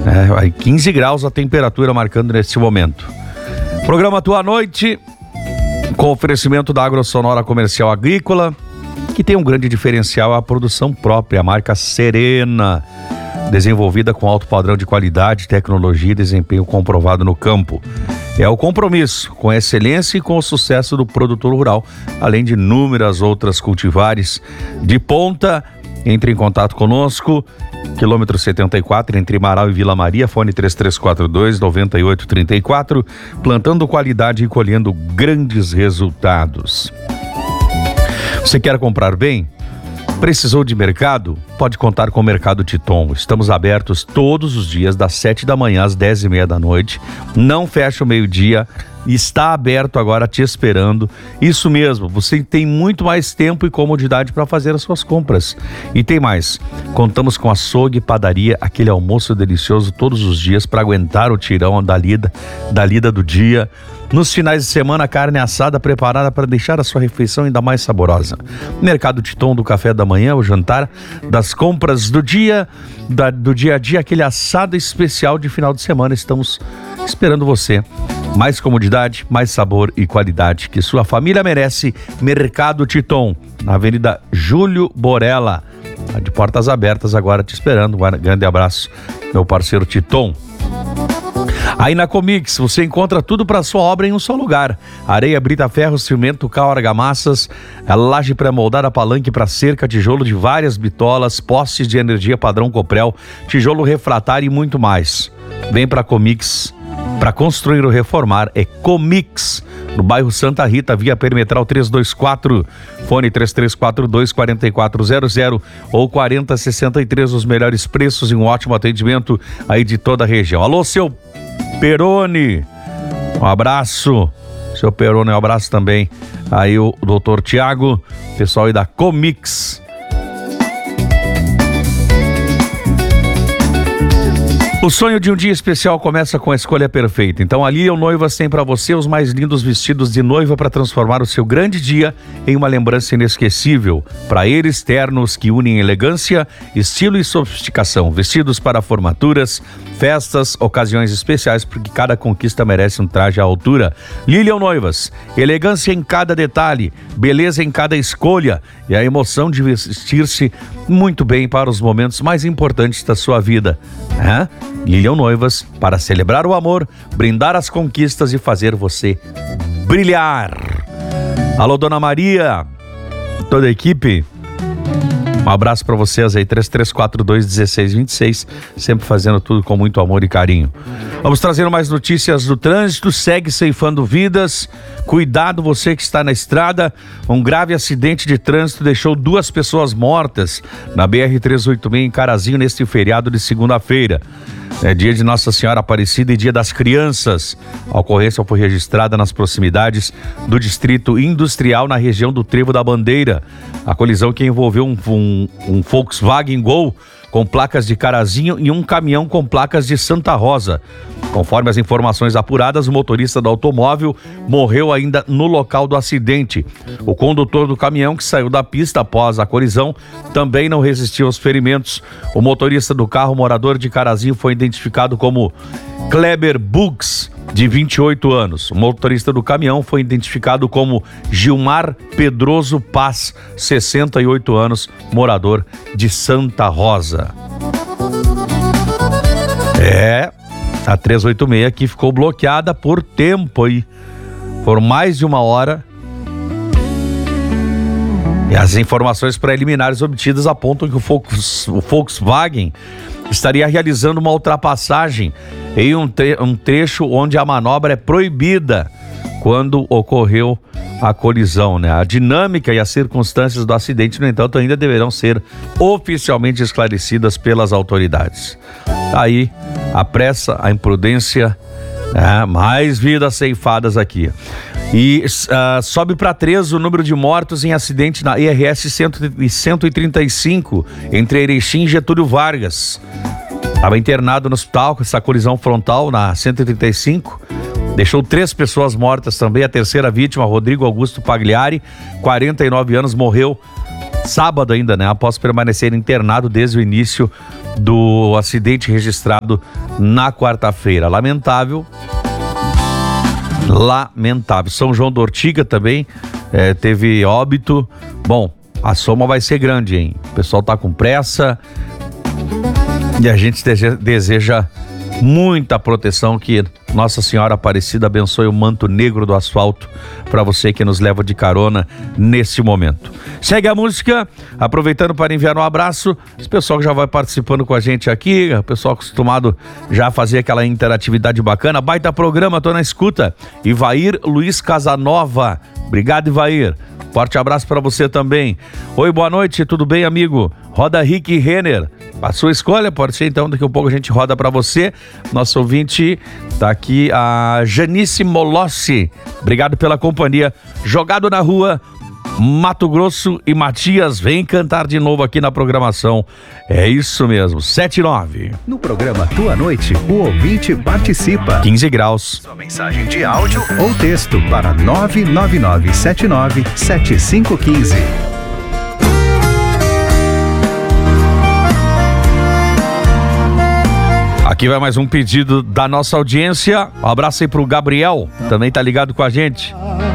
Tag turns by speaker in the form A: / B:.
A: Aí 15 graus a temperatura marcando neste momento. Programa Tua Noite, com oferecimento da AgroSonora Comercial Agrícola, que tem um grande diferencial, a produção própria, a marca Serena, desenvolvida com alto padrão de qualidade, tecnologia e desempenho comprovado no campo. É o compromisso com a excelência e com o sucesso do produtor rural, além de inúmeras outras cultivares de ponta. Entre em contato conosco, quilômetro 74, entre Marau e Vila Maria, fone 3342-9834, plantando qualidade e colhendo grandes resultados. Você quer comprar bem? Precisou de mercado? Pode contar com o Mercado Titon. Estamos abertos todos os dias, das 7 da manhã às 10h30 da noite. Não fecha o meio-dia. Está aberto agora te esperando. Isso mesmo, você tem muito mais tempo e comodidade para fazer as suas compras. E tem mais, contamos com açougue e padaria, aquele almoço delicioso todos os dias para aguentar o tirão da lida do dia. Nos finais de semana, carne assada preparada para deixar a sua refeição ainda mais saborosa. Mercado Titon, do café da manhã, o jantar, das compras do dia, do dia a dia, aquele assado especial de final de semana. Estamos esperando você. Mais comodidade, mais sabor e qualidade que sua família merece. Mercado Titon, na Avenida Júlio Borella, de portas abertas agora te esperando. Um grande abraço, meu parceiro Titon. Aí na Comix você encontra tudo para sua obra em um só lugar: areia, brita, ferro, cimento, cal, argamassas, laje pré-moldada, palanque para cerca, tijolo de várias bitolas, postes de energia padrão Coprel, tijolo refratário e muito mais. Vem para Comix. Para construir ou reformar é Comix, no bairro Santa Rita, via perimetral 324, fone 3342-4400 ou 4063, os melhores preços e um ótimo atendimento aí de toda a região. Alô, seu Peroni, um abraço, seu Peroni, um abraço também aí o doutor Tiago, pessoal aí da Comix. O sonho de um dia especial começa com a escolha perfeita. Então, a Lilian Noivas tem para você os mais lindos vestidos de noiva para transformar o seu grande dia em uma lembrança inesquecível. Para eles, ternos que unem elegância, estilo e sofisticação. Vestidos para formaturas, festas, ocasiões especiais, porque cada conquista merece um traje à altura. Lilian Noivas, elegância em cada detalhe, beleza em cada escolha e a emoção de vestir-se muito bem para os momentos mais importantes da sua vida. Lilian Noivas, para celebrar o amor, brindar as conquistas e fazer você brilhar. Alô, Dona Maria, toda a equipe, um abraço para vocês aí, 3342-1626, sempre fazendo tudo com muito amor e carinho. Vamos trazer mais notícias do trânsito. Segue ceifando vidas. Cuidado, você que está na estrada. Um grave acidente de trânsito deixou 2 pessoas mortas na BR-386 em Carazinho neste feriado de segunda-feira. É dia de Nossa Senhora Aparecida e dia das crianças. A ocorrência foi registrada nas proximidades do Distrito Industrial, na região do Trevo da Bandeira. A colisão que envolveu um Volkswagen Gol com placas de Carazinho e um caminhão com placas de Santa Rosa. Conforme as informações apuradas, o motorista do automóvel morreu ainda no local do acidente. O condutor do caminhão, que saiu da pista após a colisão, também não resistiu aos ferimentos. O motorista do carro, morador de Carazinho, foi identificado como Kleber Bugs, de 28 anos. O motorista do caminhão foi identificado como Gilmar Pedroso Paz, 68 anos, morador de Santa Rosa. A 386 aqui ficou bloqueada por tempo aí, por mais de 1 hora. E as informações preliminares obtidas apontam que o Volkswagen estaria realizando uma ultrapassagem em um trecho onde a manobra é proibida quando ocorreu a colisão, né? A dinâmica e as circunstâncias do acidente, no entanto, ainda deverão ser oficialmente esclarecidas pelas autoridades. Aí, a pressa, a imprudência, mais vidas ceifadas aqui. E sobe para 3 o número de mortos em acidente na IRS 135, entre Erechim e Getúlio Vargas. Estava internado no hospital com essa colisão frontal na 135. Deixou 3 pessoas mortas também. A terceira vítima, Rodrigo Augusto Pagliari, 49 anos, morreu sábado ainda, né? Após permanecer internado desde o início do acidente registrado na quarta-feira. Lamentável. São João da Ortiga também teve óbito. Bom, a soma vai ser grande, hein? O pessoal tá com pressa e a gente deseja muita proteção, que Nossa Senhora Aparecida abençoe o manto negro do asfalto para você que nos leva de carona nesse momento. Segue a música, aproveitando para enviar um abraço, esse pessoal que já vai participando com a gente aqui, o pessoal acostumado já a fazer aquela interatividade bacana, baita programa, tô na escuta. Ivair Luiz Casanova, obrigado, Ivair. Forte abraço para você também. Oi, boa noite, tudo bem, amigo? Roda Rick Renner. A sua escolha, pode ser então, daqui a pouco a gente roda para você. Nosso ouvinte tá aqui, a Janice Molossi. Obrigado pela companhia. Jogado na Rua, Mato Grosso e Matias, vem cantar de novo aqui na programação. É isso mesmo, 7-9.
B: No programa Tua Noite, o ouvinte participa.
A: 15 graus.
B: Sua mensagem de áudio ou texto para 999797515.
A: Aqui vai mais um pedido da nossa audiência. Um abraço aí pro Gabriel, também tá ligado com a gente.